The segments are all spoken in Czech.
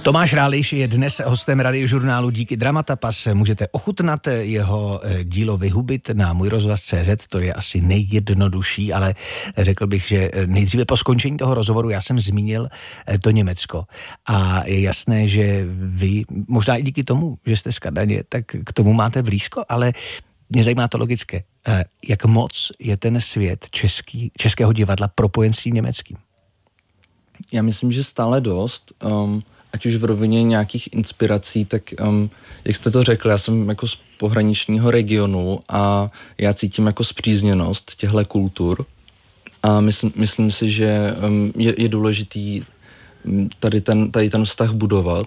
Tomáš Ráliš je dnes hostem radiožurnálu Díky Dramatapas. Můžete ochutnat jeho dílo Vyhubit na Můj rozhlas.cz, to je asi nejjednodušší, ale řekl bych, že nejdříve po skončení toho rozhovoru já jsem zmínil to Německo. A je jasné, že vy, možná i díky tomu, že jste z Kadaně, tak k tomu máte blízko, ale mě zajímá to logické. Jak moc je ten svět českého divadla propojen s tím německým? Já myslím, že stále dost. Ať už v rovině nějakých inspirací, tak jak jste to řekl, já jsem jako z pohraničního regionu a já cítím jako spřízněnost těchto kultur a myslím si, že je důležitý tady ten vztah budovat.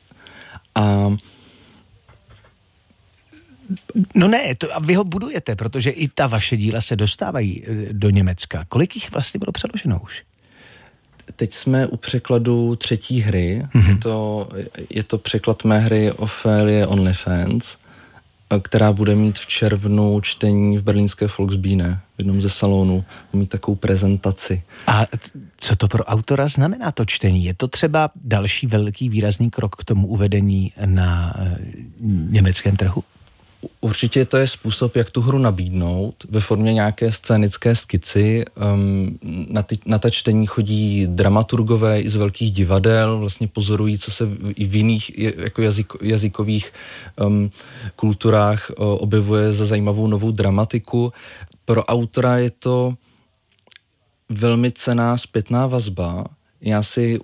No ne, a vy ho budujete, protože i ta vaše díla se dostávají do Německa. Kolik jich vlastně bylo přeloženo už? Teď jsme u překladu 3. hry. Je to překlad mé hry Ophelie OnlyFans, která bude mít v červnu čtení v berlínské Volksbühne, v jednom ze salonů. Mít takovou prezentaci. A co to pro autora znamená to čtení? Je to třeba další velký výrazný krok k tomu uvedení na německém trhu? Určitě to je způsob, jak tu hru nabídnout ve formě nějaké scénické skici. Na ta čtení chodí dramaturgové i z velkých divadel, vlastně pozorují, co se i v jiných jako jazykových kulturách objevuje za zajímavou novou dramatiku. Pro autora je to velmi cenná zpětná vazba. Já si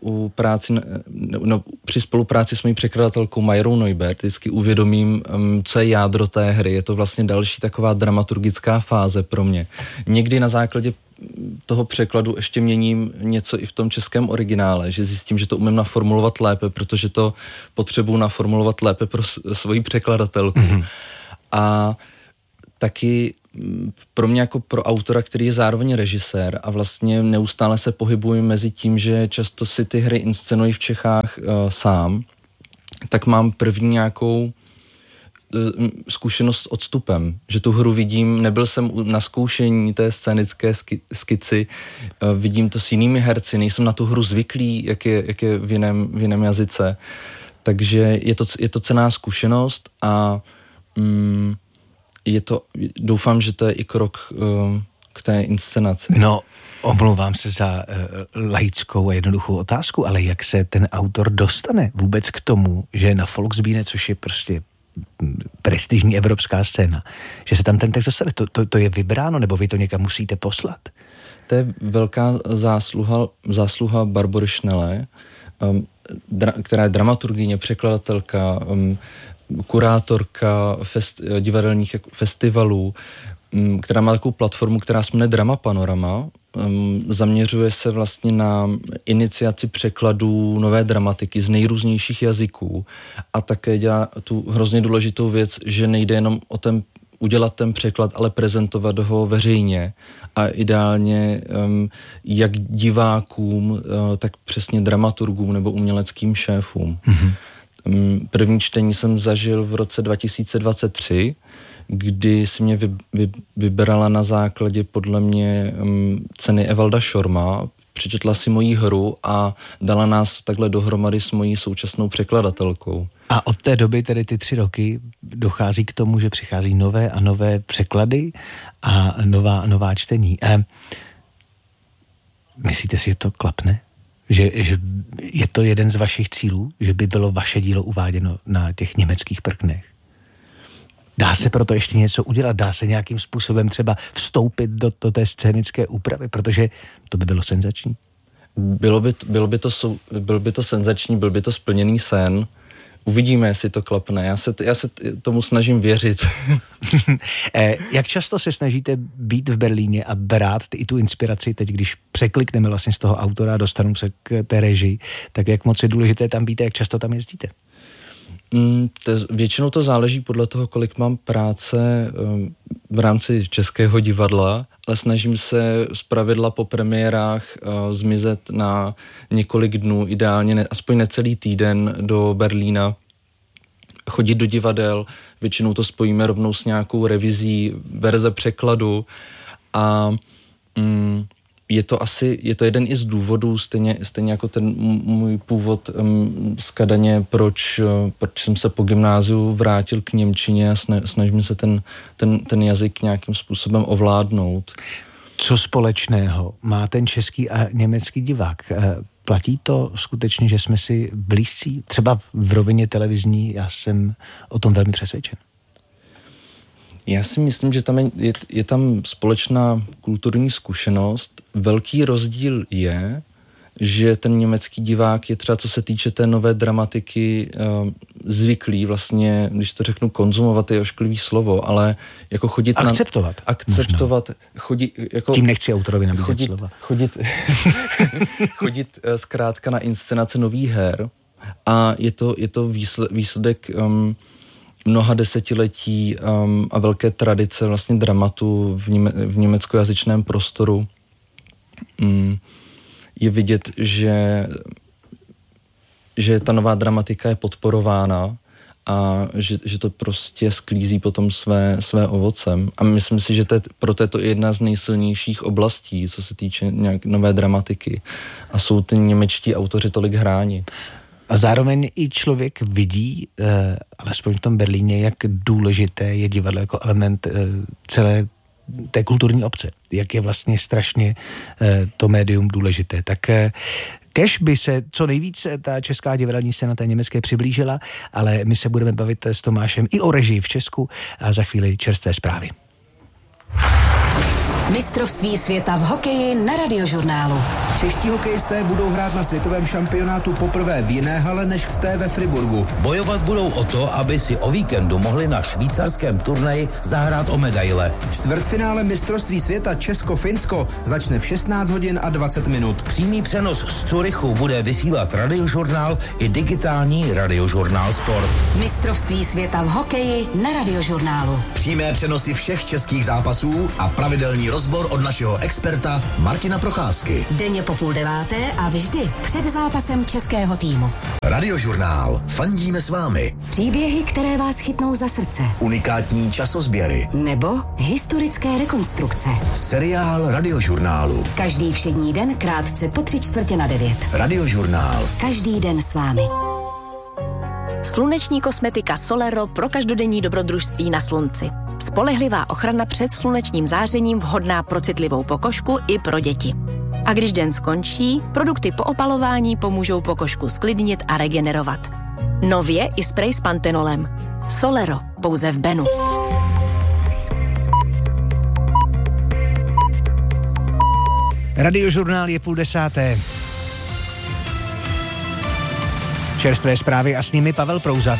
při spolupráci s mojí překladatelkou Majrou Neubert vždycky uvědomím, co je jádro té hry. Je to vlastně další taková dramaturgická fáze pro mě. Někdy na základě toho překladu ještě měním něco i v tom českém originále, že zjistím, že to umím naformulovat lépe, protože to potřebuji naformulovat lépe pro svoji překladatelku. A taky pro mě jako pro autora, který je zároveň režisér a vlastně neustále se pohybuji mezi tím, že často si ty hry inscenuji v Čechách sám, tak mám první nějakou zkušenost s odstupem, že tu hru vidím, nebyl jsem na zkoušení té scénické skici, vidím to s jinými herci, nejsem na tu hru zvyklý, jak je v jiném jazyce, takže je to cenná zkušenost a doufám, že to je i krok k té inscenaci. No, omlouvám se za laickou a jednoduchou otázku, ale jak se ten autor dostane vůbec k tomu, že na Volksbühne, což je prostě prestižní evropská scéna, že se tam ten text dostane, to je vybráno, nebo vy to někam musíte poslat? To je velká zásluha Barbory Schnelle, která je dramaturgyně, překladatelka, kurátorka divadelních festivalů, která má takovou platformu, která se jmenuje Drama Panorama. Zaměřuje se vlastně na iniciaci překladů nové dramatiky z nejrůznějších jazyků a také dělá tu hrozně důležitou věc, že nejde jenom o udělat ten překlad, ale prezentovat ho veřejně a ideálně jak divákům, tak přesně dramaturgům nebo uměleckým šéfům. První čtení jsem zažil v roce 2023, kdy si mě vybrala na základě podle mě ceny Evalda Šorma, přečetla si moji hru a dala nás takhle dohromady s mojí současnou překladatelkou. A od té doby, tedy ty 3 roky, dochází k tomu, že přichází nové a nové překlady a nová čtení. Myslíte si, že to klapne? Že je to jeden z vašich cílů, že by bylo vaše dílo uváděno na těch německých prknech? Dá se proto ještě něco udělat? Dá se nějakým způsobem třeba vstoupit do té scénické úpravy? Protože to by bylo senzační. Bylo by to senzační, byl by to splněný sen. Uvidíme, jestli to klapne. Já se tomu snažím věřit. Jak často se snažíte být v Berlíně a brát i tu inspiraci, teď když překlikneme vlastně z toho autora a dostanu se k té režii, tak jak moc je důležité tam být a jak často tam jezdíte? Většinou to záleží podle toho, kolik mám práce v rámci Českého divadla, ale snažím se zpravidla po premiérách zmizet na několik dnů, ideálně aspoň necelý týden do Berlína, chodit do divadel, většinou to spojíme rovnou s nějakou revizí verze překladu a je to jeden i z důvodů, stejně jako ten můj původ z Kadaně, proč jsem se po gymnáziu vrátil k němčině a snažím se ten jazyk nějakým způsobem ovládnout. Co společného má ten český a německý divák? Platí to skutečně, že jsme si blízcí? Třeba v rovině televizní, já jsem o tom velmi přesvědčen. Já si myslím, že tam je tam společná kulturní zkušenost. Velký rozdíl je, že ten německý divák je třeba, co se týče té nové dramatiky, zvyklý vlastně, když to řeknu, konzumovat je ošklivý slovo, ale jako chodit akceptovat, chodit jako... Tím nechci autorovi nabízet slova. Chodit zkrátka na inscenace nových her a je to výsledek mnoha desetiletí a velké tradice vlastně dramatu v německojazyčném prostoru. Je vidět, že ta nová dramatika je podporována a že to prostě sklízí potom své ovocem. A myslím si, že proto je to jedna z nejsilnějších oblastí, co se týče nějak nové dramatiky. A jsou ty němečtí autoři tolik hráni. A zároveň i člověk vidí, alespoň v tom Berlíně, jak důležité je divadlo jako element celé té kulturní obce. Jak je vlastně strašně to médium důležité. Tak kež by se co nejvíc ta česká divadelní scéna té německé přiblížila, ale my se budeme bavit s Tomášem i o režii v Česku a za chvíli čerstvé zprávy. Mistrovství světa v hokeji na Radiožurnálu. Čeští hokejisté budou hrát na světovém šampionátu poprvé v jiné hale než v té ve Friburgu. Bojovat budou o to, aby si o víkendu mohli na švýcarském turnaji zahrát o medaile. Čtvrtfinále mistrovství světa Česko-Finsko začne v 16 hodin a 20 minut. Přímý přenos z Curychu bude vysílat Radiožurnál i digitální Radiožurnál Sport. Mistrovství světa v hokeji na Radiožurnálu. Přímé přenosy všech českých zápasů a pravidelný rozbor od našeho experta Martina Procházky. Denně po 8:30 a vždy před zápasem českého týmu. Radiožurnál. Fandíme s vámi. Příběhy, které vás chytnou za srdce. Unikátní časozběry. Nebo historické rekonstrukce. Seriál Radiožurnálu. Každý všední den krátce po 8:45. Radiožurnál. Každý den s vámi. Sluneční kosmetika Solero pro každodenní dobrodružství na slunci. Spolehlivá ochrana před slunečním zářením vhodná pro citlivou pokožku i pro děti. A když den skončí, produkty po opalování pomůžou pokožku sklidnit a regenerovat. Nově i sprej s pantenolem. Solero, pouze v Benu. Radiožurnál je 9:30. Čerstvé zprávy a s nimi Pavel Prouza.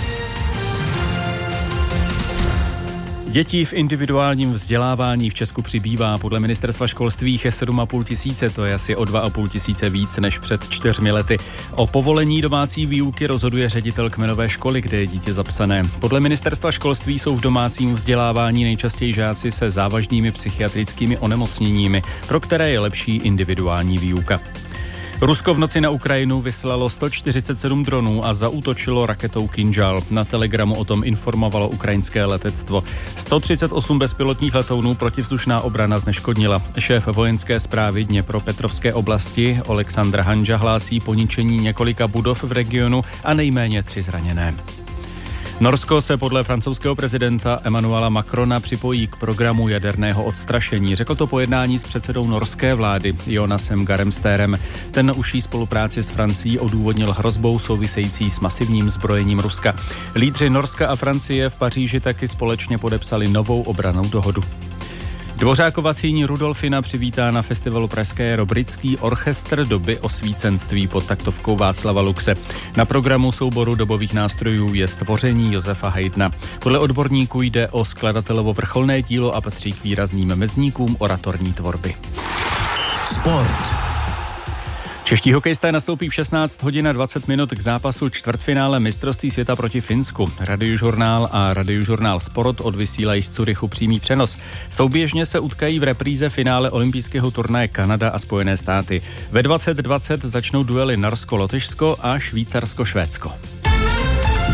Dětí v individuálním vzdělávání v Česku přibývá. Podle ministerstva školství je 7,5 tisíce, to je asi o 2,5 tisíce víc než před 4 lety. O povolení domácí výuky rozhoduje ředitel kmenové školy, kde je dítě zapsané. Podle ministerstva školství jsou v domácím vzdělávání nejčastěji žáci se závažnými psychiatrickými onemocněními, pro které je lepší individuální výuka. Rusko v noci na Ukrajinu vyslalo 147 dronů a zaútočilo raketou Kinžal. Na Telegramu o tom informovalo ukrajinské letectvo. 138 bezpilotních letounů protivzdušná obrana zneškodnila. Šéf vojenské správy Dněpropetrovské oblasti Oleksandr Hanža hlásí poničení několika budov v regionu a nejméně 3 zraněné. Norsko se podle francouzského prezidenta Emmanuela Macrona připojí k programu jaderného odstrašení. Řekl to po jednání s předsedou norské vlády Jonasem Garem Stérem. Ten užší spolupráci s Francií odůvodnil hrozbou související s masivním zbrojením Ruska. Lídři Norska a Francie v Paříži taky společně podepsali novou obrannou dohodu. Dvořákova síň Rudolfina přivítá na festivalu Pražské jaro britský orchestr doby osvícenství pod taktovkou Václava Luxe. Na programu souboru dobových nástrojů je Stvoření Josefa Haydna. Podle odborníků jde o skladatelovo vrcholné dílo a patří k výrazným mezníkům oratorní tvorby. Sport. Čeští hokejisté nastoupí v 16 hodin a 20 minut k zápasu čtvrtfinále mistrovství světa proti Finsku. Radiožurnál a Radiožurnál Sport odvysílají z Curychu přímý přenos. Souběžně se utkají v repríze finále olympijského turnaje Kanada a Spojené státy. Ve 20:20 začnou duely Norsko-Lotyšsko a Švýcarsko-Švédsko.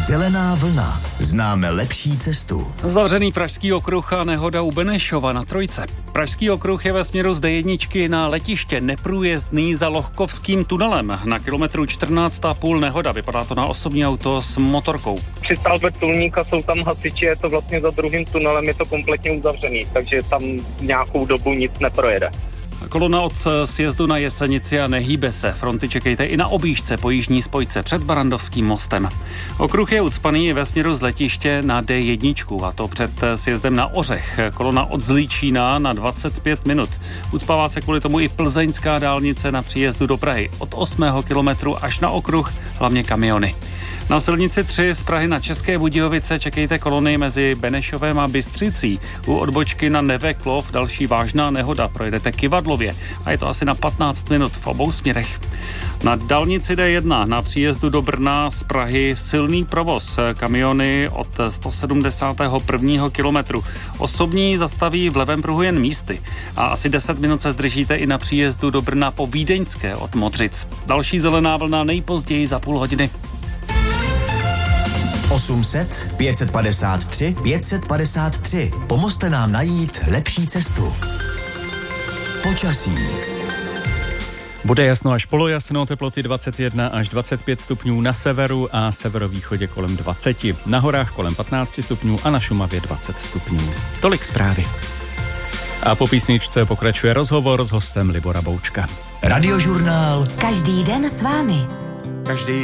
Zelená vlna. Známe lepší cestu. Zavřený Pražský okruh a nehoda u Benešova na Trojce. Pražský okruh je ve směru z D1 na letiště neprůjezdný za Lohkovským tunelem. Na kilometru 14,5 nehoda. Vypadá to na osobní auto s motorkou. Při stavbě tulníka jsou tam hasiči, je to vlastně za druhým tunelem, je to kompletně uzavřený, takže tam nějakou dobu nic neprojede. Kolona od sjezdu na Jesenici a nehýbe se. Fronty čekejte i na objížďce po jižní spojce před Barandovským mostem. Okruh je ucpaný i ve směru z letiště na D1, a to před sjezdem na Ořech. Kolona od Zlíčína na 25 minut. Ucpává se kvůli tomu i plzeňská dálnice na příjezdu do Prahy. Od 8. kilometru až na okruh, hlavně kamiony. Na silnici 3 z Prahy na České Budějovice čekejte kolony mezi Benešovem a Bystřicí. U odbočky na Neveklov další vážná nehoda. Projedete Kyvadlově a je to asi na 15 minut v obou směrech. Na dálnici D1 na příjezdu do Brna z Prahy silný provoz. Kamiony od 171. kilometru. Osobní zastaví v levém pruhu jen místy. A asi 10 minut se zdržíte i na příjezdu do Brna po Vídeňské od Modřic. Další zelená vlna nejpozději za půl hodiny. 800 553 553. Pomozte nám najít lepší cestu. Počasí. Bude jasno až polojasno, teploty 21 až 25 stupňů na severu a severovýchodě kolem 20. Na horách kolem 15 stupňů a na Šumavě 20 stupňů. Tolik zprávy. A po písničce pokračuje rozhovor s hostem Libora Boučka. Radiožurnál. Každý den s vámi. Každý